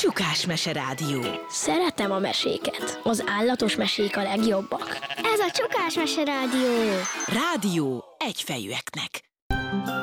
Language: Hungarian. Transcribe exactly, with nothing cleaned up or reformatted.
Csukás-mese rádió. Szeretem a meséket. Az állatos mesék a legjobbak. Ez a Csukás-mese rádió. Rádió egyfejűeknek.